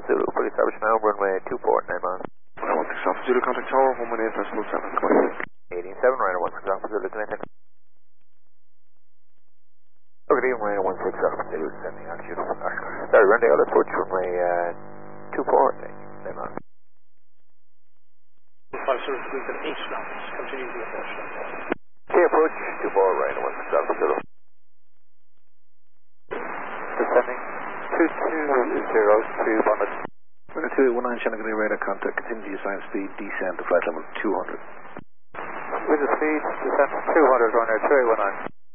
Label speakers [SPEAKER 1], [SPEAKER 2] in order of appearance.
[SPEAKER 1] Zulu, fully established now, runway 24, 9 miles.
[SPEAKER 2] 116 Alpha Zulu, contact tower, 118 decimal 7, come on.
[SPEAKER 1] 187, Rhino 16 Alpha Zulu, connecting. Okay, Rhino 16 Alpha Zulu, descending altitude. Sorry, runway all approach, runway 24, 9 miles.
[SPEAKER 3] 5 Zulu, we can 8 knots, continue the approach.
[SPEAKER 1] Okay, approach, 24, Rhino 16 Alpha Zulu. Descending 220 to Bonnet.
[SPEAKER 2] 2819 Shanghai radar contact, continue to assign speed, descend to flight level 200.
[SPEAKER 1] With the speed, descend 200, runway 2819.